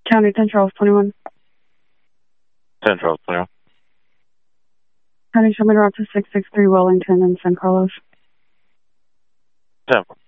County 10 Charles 21. 10 Charles 21. County, show me the route to 663 Wellington and San Carlos. 10.